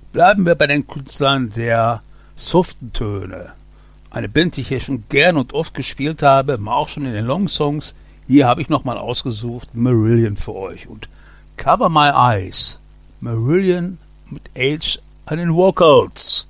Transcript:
Bleiben wir bei den Künstlern der soften Töne. Eine Band, die ich hier schon gern und oft gespielt habe, mal auch schon in den Long Songs. Hier habe ich nochmal ausgesucht Marillion für euch und Cover My Eyes. Marillion mit Age an den Vocals.